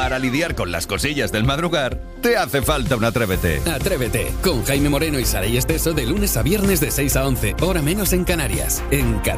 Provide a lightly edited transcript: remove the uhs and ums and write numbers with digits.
Para lidiar con las cosillas del madrugar, te hace falta un Atrévete. Atrévete, con Jaime Moreno y Saray Esteso de lunes a viernes de 6 a 11, hora menos en Canarias, en